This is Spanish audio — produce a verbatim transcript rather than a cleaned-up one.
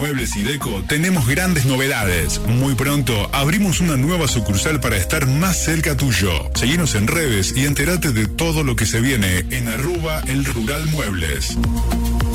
Muebles y Deco tenemos grandes novedades. Muy pronto abrimos una nueva sucursal para estar más cerca tuyo. Seguinos en redes y entérate de todo lo que se viene en arroba el Rural Muebles.